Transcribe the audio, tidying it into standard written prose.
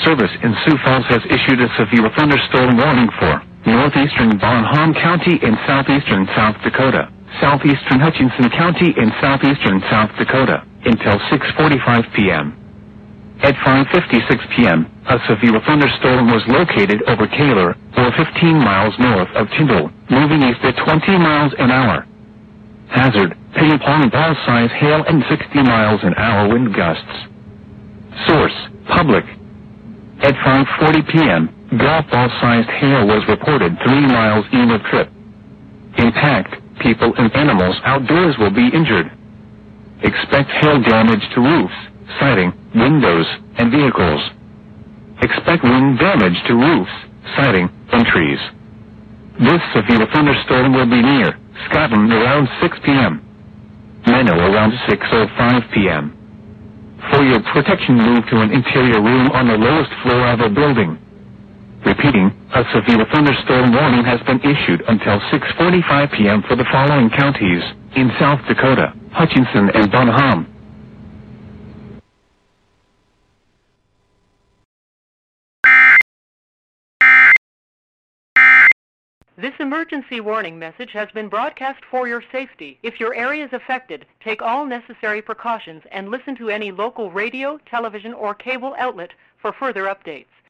Service in Sioux Falls has issued a severe thunderstorm warning for northeastern Bonham County in southeastern South Dakota, southeastern Hutchinson County in southeastern South Dakota, until 6:45 p.m. At 5:56 p.m., a severe thunderstorm was located over Taylor, or 15 miles north of Tyndall, moving east at 20 miles an hour. Hazard, ping-pong ball-size hail and 60 miles an hour wind gusts. Source, public. At 5:40 p.m., golf ball-sized hail was reported 3 miles east of Tripp. Impact, people and animals outdoors will be injured. Expect hail damage to roofs, siding, windows, and vehicles. Expect wind damage to roofs, siding, and trees. This severe thunderstorm will be near Scotland around 6 p.m. Menno around 6:05 p.m. For your protection, move to an interior room on the lowest floor of a building. Repeating, a severe thunderstorm warning has been issued until 6:45 p.m. for the following counties in South Dakota: Hutchinson and Bonham. This emergency warning message has been broadcast for your safety. If your area is affected, take all necessary precautions and listen to any local radio, television, or cable outlet for further updates.